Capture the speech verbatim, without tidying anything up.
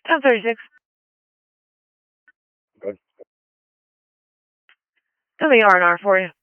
ten thirty-six. Good. Got the R and R for you.